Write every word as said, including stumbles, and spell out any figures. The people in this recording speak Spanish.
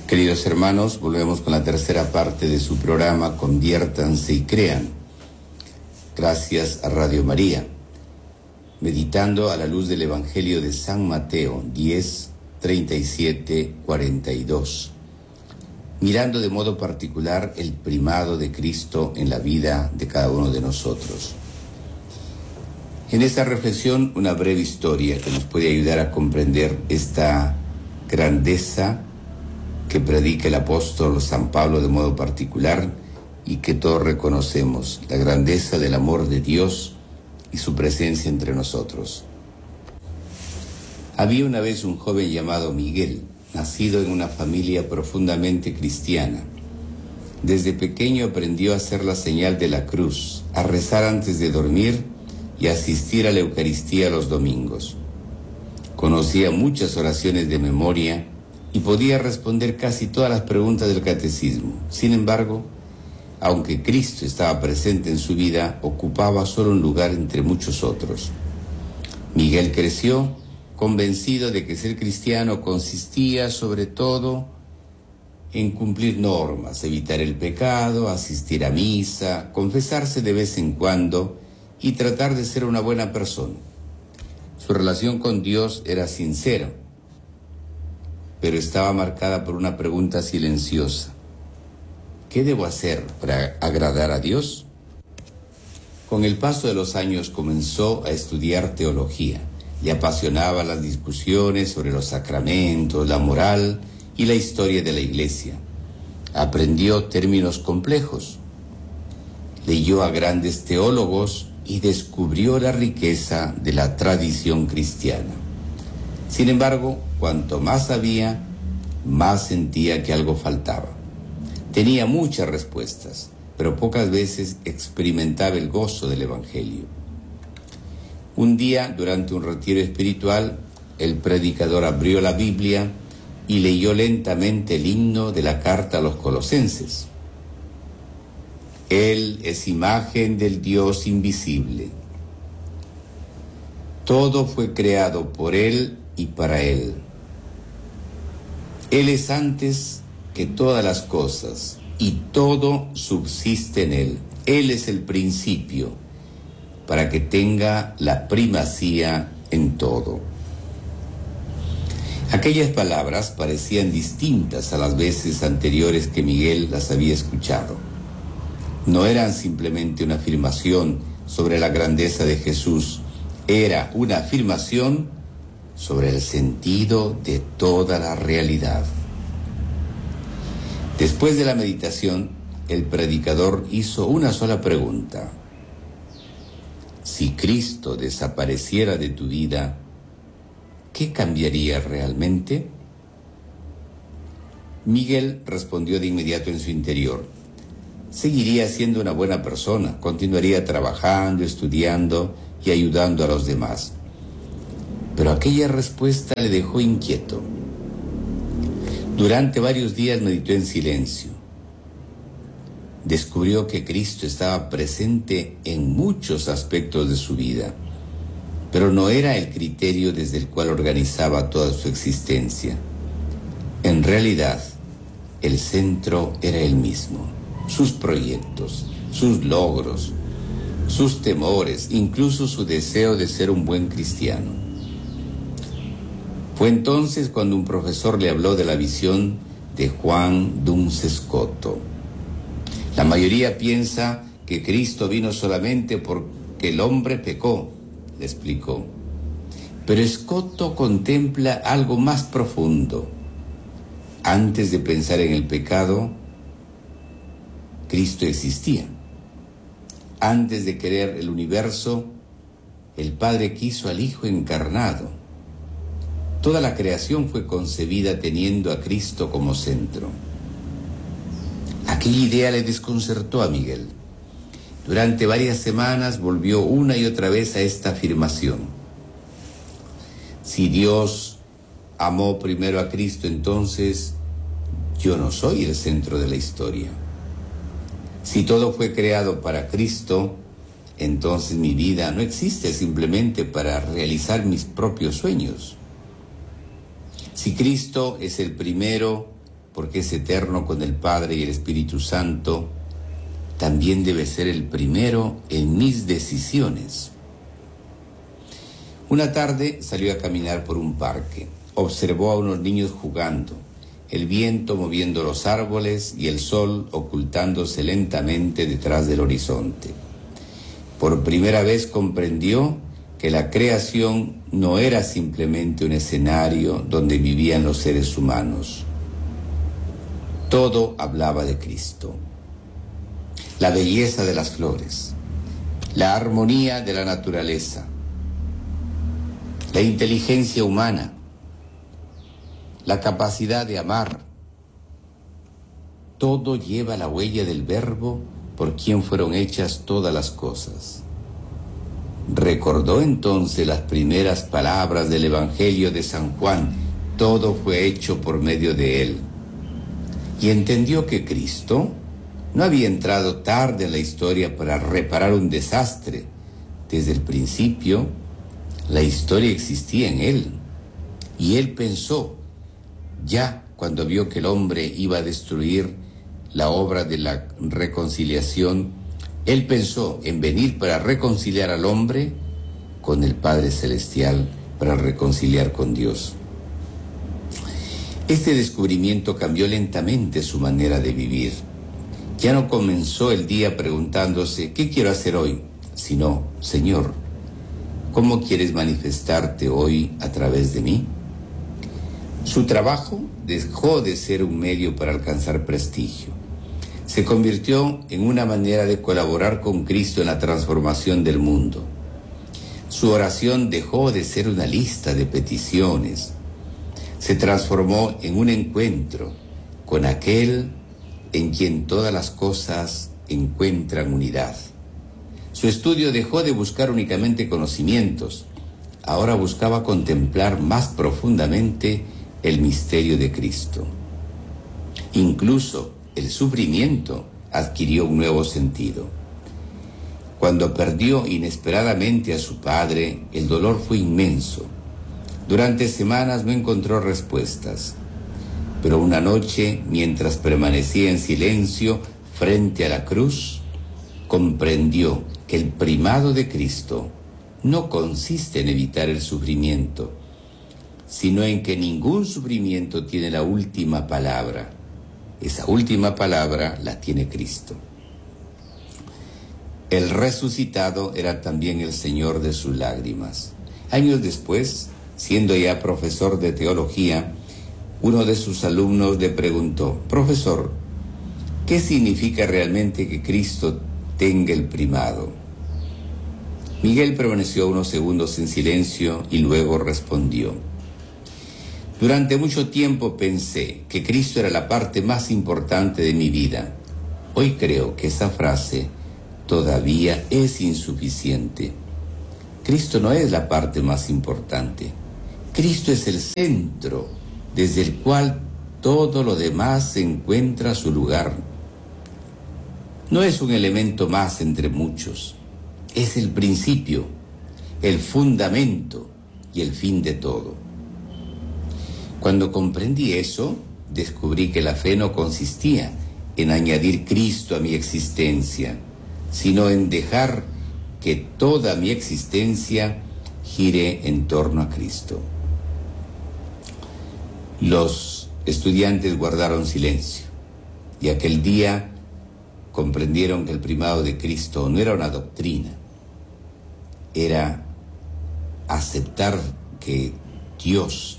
Queridos hermanos, volvemos con la tercera parte de su programa Conviértanse y Crean. Gracias a Radio María. Meditando a la luz del Evangelio de San Mateo diez, treinta y siete, cuarenta y dos. Mirando de modo particular el primado de Cristo en la vida de cada uno de nosotros. En esta reflexión, una breve historia que nos puede ayudar a comprender esta grandeza que predica el apóstol San Pablo de modo particular y que todos reconocemos, la grandeza del amor de Dios y su presencia entre nosotros. Había una vez un joven llamado Miguel, nacido en una familia profundamente cristiana. Desde pequeño aprendió a hacer la señal de la cruz, a rezar antes de dormir y a asistir a la Eucaristía los domingos. Conocía muchas oraciones de memoria y podía responder casi todas las preguntas del catecismo. Sin embargo, aunque Cristo estaba presente en su vida, ocupaba solo un lugar entre muchos otros. Miguel creció convencido de que ser cristiano consistía sobre todo en cumplir normas, evitar el pecado, asistir a misa, confesarse de vez en cuando y tratar de ser una buena persona. Su relación con Dios era sincera, pero estaba marcada por una pregunta silenciosa. ¿Qué debo hacer para agradar a Dios? Con el paso de los años comenzó a estudiar teología. Le apasionaban las discusiones sobre los sacramentos, la moral y la historia de la Iglesia. Aprendió términos complejos. Leyó a grandes teólogos y descubrió la riqueza de la tradición cristiana. Sin embargo, cuanto más sabía, más sentía que algo faltaba. Tenía muchas respuestas, pero pocas veces experimentaba el gozo del Evangelio. Un día, durante un retiro espiritual, el predicador abrió la Biblia y leyó lentamente el himno de la carta a los Colosenses. Él es imagen del Dios invisible. Todo fue creado por Él y para Él. Él es antes que todas las cosas y todo subsiste en Él. Él es el principio, para que tenga la primacía en todo. Aquellas palabras parecían distintas a las veces anteriores que Miguel las había escuchado. No eran simplemente una afirmación sobre la grandeza de Jesús, era una afirmación sobre el sentido de toda la realidad. Después de la meditación, el predicador hizo una sola pregunta. Si Cristo desapareciera de tu vida, ¿qué cambiaría realmente? Miguel respondió de inmediato en su interior. Seguiría siendo una buena persona, continuaría trabajando, estudiando y ayudando a los demás. Pero aquella respuesta le dejó inquieto. Durante varios días meditó en silencio. Descubrió que Cristo estaba presente en muchos aspectos de su vida, pero no era el criterio desde el cual organizaba toda su existencia. En realidad, el centro era él mismo, sus proyectos, sus logros, sus temores, incluso su deseo de ser un buen cristiano. Fue entonces cuando un profesor le habló de la visión de Juan Duns Scoto. La mayoría piensa que Cristo vino solamente porque el hombre pecó, le explicó. Pero Scoto contempla algo más profundo. Antes de pensar en el pecado, Cristo existía. Antes de crear el universo, el Padre quiso al Hijo encarnado. Toda la creación fue concebida teniendo a Cristo como centro. Aquella idea le desconcertó a Miguel. Durante varias semanas volvió una y otra vez a esta afirmación. Si Dios amó primero a Cristo, entonces yo no soy el centro de la historia. Si todo fue creado para Cristo, entonces mi vida no existe simplemente para realizar mis propios sueños. Si Cristo es el primero, porque es eterno con el Padre y el Espíritu Santo, también debe ser el primero en mis decisiones. Una tarde salió a caminar por un parque. Observó a unos niños jugando, el viento moviendo los árboles y el sol ocultándose lentamente detrás del horizonte. Por primera vez comprendió que la creación no era simplemente un escenario donde vivían los seres humanos. Todo hablaba de Cristo. La belleza de las flores, la armonía de la naturaleza, la inteligencia humana, la capacidad de amar. Todo lleva la huella del Verbo por quien fueron hechas todas las cosas. Recordó entonces las primeras palabras del Evangelio de San Juan: todo fue hecho por medio de él. Y entendió que Cristo no había entrado tarde en la historia para reparar un desastre. Desde el principio, la historia existía en él. Y él pensó, ya cuando vio que el hombre iba a destruir la obra de la reconciliación, él pensó en venir para reconciliar al hombre con el Padre Celestial, para reconciliar con Dios. Este descubrimiento cambió lentamente su manera de vivir. Ya no comenzó el día preguntándose, ¿qué quiero hacer hoy? Sino, Señor, ¿cómo quieres manifestarte hoy a través de mí? Su trabajo dejó de ser un medio para alcanzar prestigio. Se convirtió en una manera de colaborar con Cristo en la transformación del mundo. Su oración dejó de ser una lista de peticiones. Se transformó en un encuentro con aquel en quien todas las cosas encuentran unidad. Su estudio dejó de buscar únicamente conocimientos. Ahora buscaba contemplar más profundamente el misterio de Cristo. Incluso el sufrimiento adquirió un nuevo sentido. Cuando perdió inesperadamente a su padre, el dolor fue inmenso. Durante semanas no encontró respuestas, pero una noche, mientras permanecía en silencio frente a la cruz, comprendió que el primado de Cristo no consiste en evitar el sufrimiento, sino en que ningún sufrimiento tiene la última palabra. Esa última palabra la tiene Cristo. El resucitado era también el Señor de sus lágrimas. Años después, siendo ya profesor de teología, uno de sus alumnos le preguntó, profesor, ¿qué significa realmente que Cristo tenga el primado? Miguel permaneció unos segundos en silencio y luego respondió, durante mucho tiempo pensé que Cristo era la parte más importante de mi vida. Hoy creo que esa frase todavía es insuficiente. Cristo no es la parte más importante. Cristo es el centro desde el cual todo lo demás encuentra su lugar. No es un elemento más entre muchos. Es el principio, el fundamento y el fin de todo. Cuando comprendí eso, descubrí que la fe no consistía en añadir Cristo a mi existencia, sino en dejar que toda mi existencia gire en torno a Cristo. Los estudiantes guardaron silencio y aquel día comprendieron que el primado de Cristo no era una doctrina, era aceptar que Dios